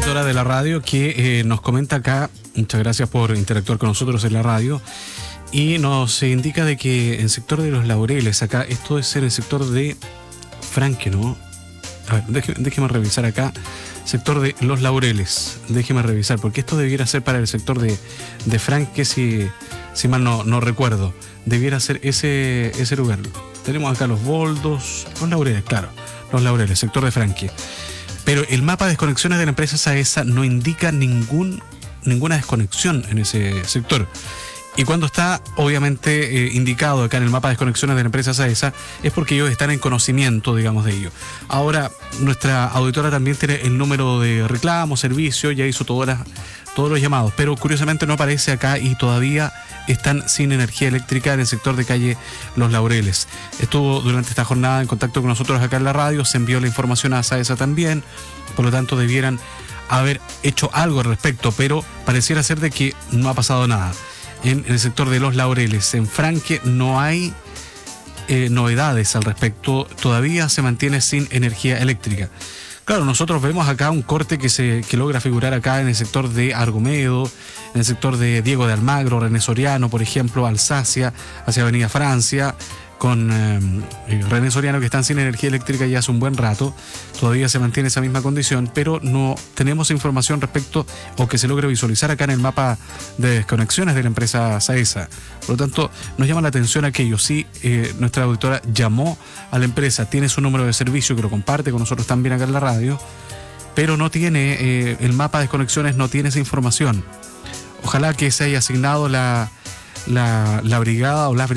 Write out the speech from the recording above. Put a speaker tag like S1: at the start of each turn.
S1: auditora de la radio que nos comenta acá, muchas gracias por interactuar con nosotros en la radio, y nos indica de que en el sector de Los Laureles, acá, esto es en el sector de Franque, ¿no? A ver, déjeme revisar acá, sector de Los Laureles, déjeme revisar, porque esto debiera ser para el sector de Franque, si mal no recuerdo, debiera ser ese lugar. Tenemos acá Los Boldos, Los Laureles, claro, Los Laureles, sector de Franque. Pero el mapa de desconexiones de la empresa SAESA no indica ninguna desconexión en ese sector. Y cuando está, obviamente, indicado acá en el mapa de desconexiones de la empresa SAESA, es porque ellos están en conocimiento, digamos, de ello. Ahora, nuestra auditora también tiene el número de reclamo, servicio, ya hizo todos los llamados, pero curiosamente no aparece acá y todavía están sin energía eléctrica en el sector de calle Los Laureles. Estuvo durante esta jornada en contacto con nosotros acá en la radio, se envió la información a SAESA también, por lo tanto debieran haber hecho algo al respecto, pero pareciera ser de que no ha pasado nada. En el sector de Los Laureles, en Franque, no hay novedades al respecto, todavía se mantiene sin energía eléctrica. Claro, nosotros vemos acá un corte que logra figurar acá en el sector de Argomedo, en el sector de Diego de Almagro, René Soriano, por ejemplo, Alsacia, hacia Avenida Francia, con René Soriano, que están sin energía eléctrica ya hace un buen rato. Todavía se mantiene esa misma condición, pero no tenemos información respecto o que se logre visualizar acá en el mapa de desconexiones de la empresa SAESA. Por lo tanto, nos llama la atención aquello. Sí, nuestra auditora llamó a la empresa, tiene su número de servicio que lo comparte con nosotros también acá en la radio, pero no tiene, el mapa de desconexiones no tiene esa información. Ojalá que se haya asignado la brigada o las brigadas